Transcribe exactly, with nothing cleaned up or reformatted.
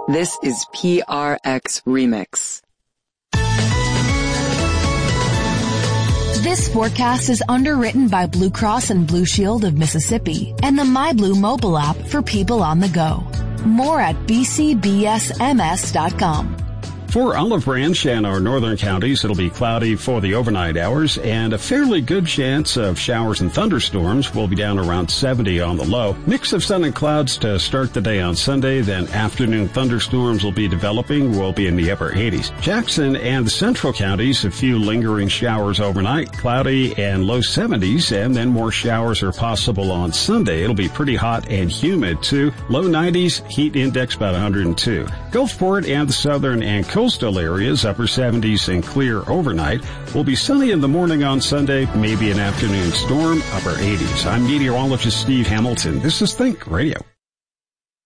This is P R X Remix. This forecast is underwritten by Blue Cross and Blue Shield of Mississippi and the MyBlue mobile app for people on the go. More at b c b s m s dot com. For Olive Branch and our northern counties, it'll be cloudy for the overnight hours and a fairly good chance of showers and thunderstorms. Will be down around seventy on the low. Mix of sun and clouds to start the day on Sunday, then afternoon thunderstorms will be developing. We'll be in the upper eighties. Jackson and the central counties, a few lingering showers overnight, cloudy and low seventies, and then more showers are possible on Sunday. It'll be pretty hot and humid too. Low nineties, heat index about one hundred two. Gulfport and the southern and coastal areas, upper seventies and clear overnight. Will be sunny in the morning on Sunday, maybe an afternoon storm, upper eighties. I'm meteorologist Steve Hamilton. This is Think Radio.